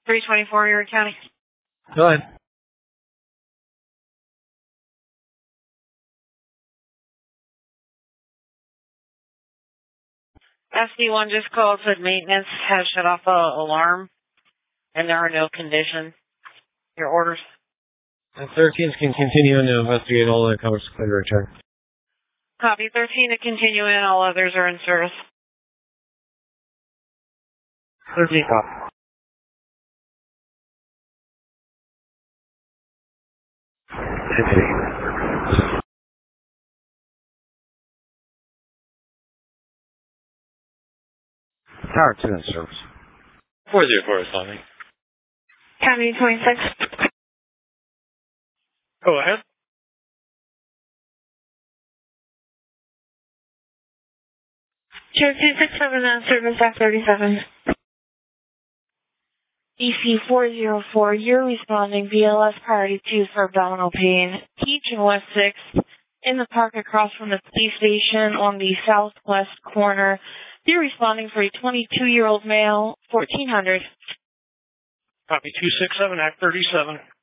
324, Erie County. Go ahead. SD1 just called, said maintenance has shut off the alarm, and there are no conditions. Your orders? And 13s can continue to investigate all that covers clear to return. Copy. 13 to continue in. All others are in service. 13 copy. Tower 2 in service. 404 is calling. County 26. Go ahead. Chair 267 on service F37. EC404, you're responding BLS priority 2 for abdominal pain. Peach and West 6 in the park across from the police station on the southwest corner. You're responding for a 22-year-old male, 1400. Copy 267, Act 37.